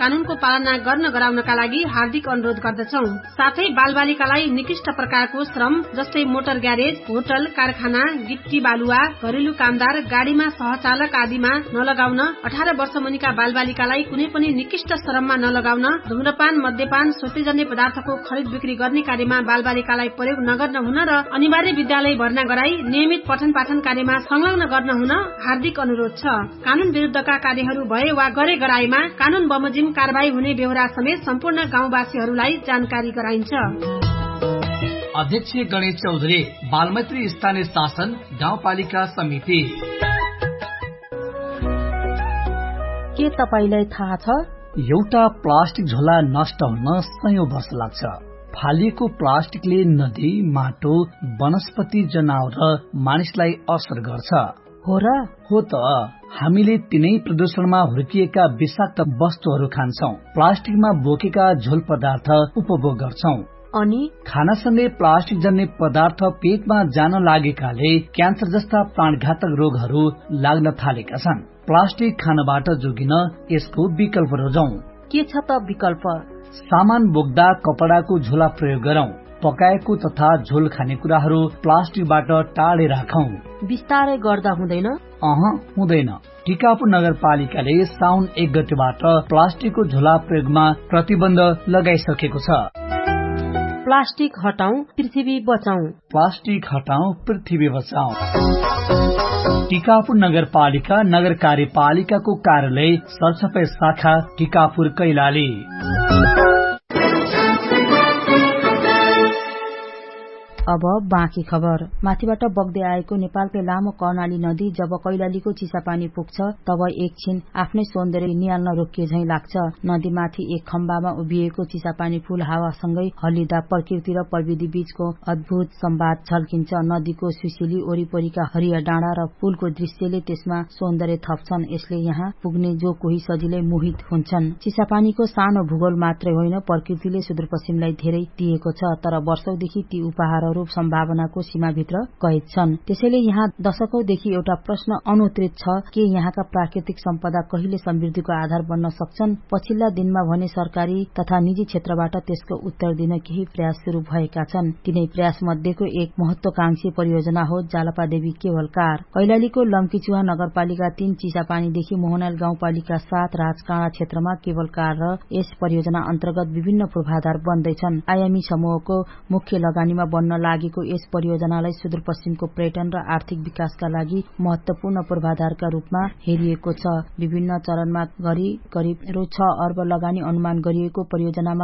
कानूनको पालना गर्न गराउनका लागि हार्दिक अनुरोध गर्दछौं। साथै बालबालिकालाई निकृष्ट प्रकारको श्रम जस्तै मोटर ग्यारेज, होटल, कारखाना, गिट्टी बालुवा, घरेलु कामदार, गाडीमा सहचालक आदिमा नलगाउन, 18 वर्ष मुनिका बालबालिकालाई कुनै पनि निकृष्ट श्रममा नलगाउन, धूम्रपान, मद्यपान, श्वेतजन्य पदार्थको खरिद बिक्री गर्ने कार्यमा बालबालिकालाई प्रयोग नगर्न हुन र अनिवार्य विद्यालय भर्ना गराई नियमित पठन पाठन कार्यमा संलग्न गर्न हुन हार्दिक अनुरोध छ। कानून विरुद्धका कार्यहरू भए वा गरे गराएमा कानून बमोजिम कारबाही हुने बेहोरा समेत सम्पूर्ण गाउँवासीहरूलाई जानकारी गराइन्छ। अध्यक्ष गणेश चौधरी, बालमैत्री स्थानीय शासन गाउँपालिका समिति। के तपाईलाई थाहा छ एउटा प्लास्टिक झोला नष्ट हुन सयौं वर्ष लाग्छ। फालिएको प्लास्टिकले नदी, माटो, वनस्पति, जनावर र मानिसलाई असर गर्छ। हो र? हो त। हामीले तिनै प्रदूषणमा हुर्किएका विषाक्त वस्तुहरू खान्छौं, प्लास्टिकमा बोकेका झोल पदार्थ उपभोग गर्छौं अनि खानासँगै प्लास्टिक जन्य पदार्थ पेटमा जान लागेकाले क्यान्सर जस्ता प्राणघातक रोगहरू लाग्न थालेका छन्। प्लास्टिक खानबाट जोगिन यसको विकल्प रोजौं। के छ त विकल्प? सामान बोक्दा कपडाको झोला प्रयोग गरौं। पकाएको तथा झोल खानेकुराहरू प्लास्टिकबाट टाढे राखौं। बिस्तारै गर्दा हुँदैन? हुँदैन। टिकापुर नगरपालिकाले साउन 1 गतेबाट प्लास्टिकको झोला प्रयोगमा प्रतिबन्ध लगाइसकेको छ। प्लास्टिक हटाऊ, पृथ्वी बचाऊ। प्लास्टिक हटाऊ, पृथ्वी बचाऊ। टिकापुर नगरपालिका नगर कार्यपालिकाको कार्यालय सरसफाई शाखा टिकापुर कैलाली। अब बाँकी खबर। माथिबाट बग्दै आएको नेपालकै लामो कर्णाली नदी जब कैलालीको चिसापानी पुग्छ तब एकछिन आफ्नै सौन्दर्य निहाल्न रोकिए झैं लाग्छ। नदीमाथि एक खम्बामा उभिएको चिसापानी फूल हावासँगै हल्लिँदा प्रकृति र प्रविधि बीचको अद्भुत संवाद झल्किन्छ। नदीको सुशीली वरिपरिका हरिया डाँडा र फूलको दृश्यले त्यसमा सौन्दर्य थप्छन्। यसले यहाँ पुग्ने जो कोही सजिलै मोहित हुन्छन्। चिसापानीको सानो भूगोल मात्रै होइन, प्रकृतिले सुदूरपश्चिमलाई धेरै दिएको छ, तर वर्षौंदेखि ती उपहारहरू सम्भावनाको सीमाभित्र कैद छन्। त्यसैले यहाँ दशकौंदेखि एउटा प्रश्न अनुत्तरित छ के यहाँका प्राकृतिक सम्पदा कहिले समृद्धिको आधार बन्न सक्छन्? पछिल्ला दिनमा भने सरकारी तथा निजी क्षेत्रबाट त्यसको उत्तर दिन केही प्रयास शुरू भएका छन्। तिनै प्रयास मध्येको एक महत्वाकांक्षी परियोजना हो जालपादेवी केबल कार। कैलालीको लम्कीचुहा नगरपालिका 3 चिसापानीदेखि मोहनाल गाउँपालिका 7 राजकाँडा क्षेत्रमा केबल कार र यस परियोजना अन्तर्गत विभिन्न पूर्वाधार बन्दैछन्। आयामी समूहको मुख्य लगानीमा बन्न लागेको यस परियोजनालाई सुदूरपश्चिमको पर्यटन र आर्थिक विकासका लागि महत्वपूर्ण पूर्वाधारका रूपमा हेरिएको छ। विभिन्न चरणमा गरी करिब रु 6 अर्ब लगानी अनुमान गरिएको परियोजनामा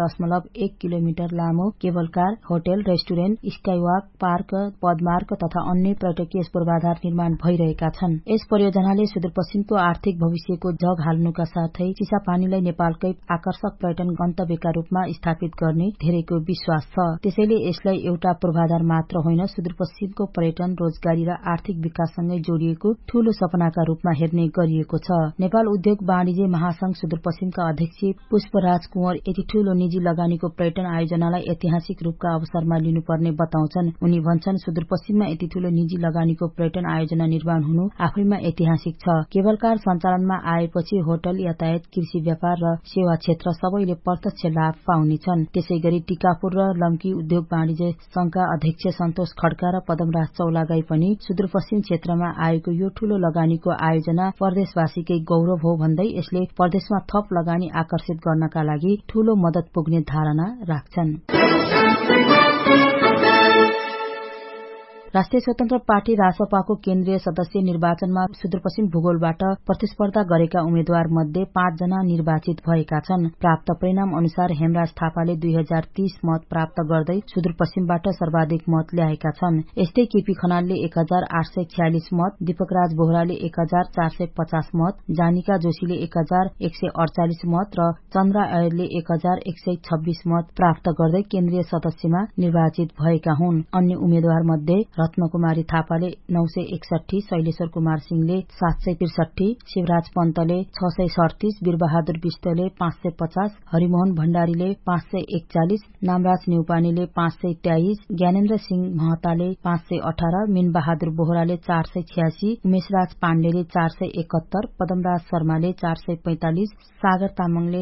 3.1 किलोमिटर लामो cable car, hotel, restaurant, skywalk, park, पदमार्ग तथा अन्य पर्यटकीय पूर्वाधार निर्माण भइरहेका छन्। यस परियोजनाले सुदूरपश्चिमको आर्थिक भविष्यको जग हाल्नुका साथै चिसापानीलाई नेपालकै आकर्षक पर्यटन गन्तव्यका रूपमा स्थापित गर्ने धेरैको विश्वास छ। त्यसैले यसलाई एउटा पूर्वाधार मात्र होइन, सुदूरपश्चिमको पर्यटन, रोजगारी र आर्थिक विकाससँगै जोडिएको ठूलो सपनाका रूपमा हेर्ने गरिएको छ। नेपाल उद्योग वाणिज्य महासंघ सुदूरपश्चिमका अध्यक्ष पुष्पराज कुँवर यति ठूलो निजी लगानीको पर्यटन आयोजनालाई ऐतिहासिक रूपका अवसरमा लिनुपर्ने बताउँछन्। उनी भन्छन् सुदूरपश्चिममा यति ठूलो निजी लगानीको पर्यटन आयोजना निर्माण हुनु आफैमा ऐतिहासिक छ। केबल कार सञ्चालनमा आएपछि होटल, यातायात, कृषि, व्यापार र सेवा क्षेत्र सबैले प्रत्यक्ष लाभ पाउनेछन्। त्यसैगरी टिकापुर र लम्की उद्योग वाणिज्य संघका अध्यक्ष सन्तोष खड्का र पदमराज चौलागाई पनि सुदूरपश्चिम क्षेत्रमा आएको यो ठूलो लगानीको आयोजना प्रदेशवासीकै गौरव हो भन्दै यसले प्रदेशमा थप लगानी आकर्षित गर्नका लागि ठूलो मद्दत पुग्ने धारणा राख्छन्। राष्ट्रिय स्वतन्त्र पार्टी रासपाको केन्द्रीय सदस्य निर्वाचनमा सुदूरपश्चिम भूगोलबाट प्रतिस्पर्धा गरेका उम्मेद्वार मध्ये 5 जना निर्वाचित भएका छन्। प्राप्त परिणाम अनुसार हेमराज थापाले 2030 मत प्राप्त गर्दै सुदूरपश्चिमबाट सर्वाधिक मत ल्याएका छन्। यस्तै केपी खनालले 1846 मत, दीपकराज बोहराले 1450 मत, जानिका जोशीले 1148 मत र चन्द्रा अयरले 1126 मत प्राप्त गर्दै केन्द्रीय सदस्यमा निर्वाचित भएका हुन्। अन्य उम्मेद्वार मध्ये रत्नकुमारी थापाले 961, शैलेश्वर कुमार सिंहले 763, शिवराज पन्तले 637, वीरबहादुर विष्टले 550, हरिमोहन भण्डारीले 541, नामराज न्यौपानेले 523, ज्ञानेन्द्र सिंह महताले 518, मीनबहादुर बोहराले 486, उमेशराज पाण्डेले 471, पदमराज शर्माले 445, सागर तामाङले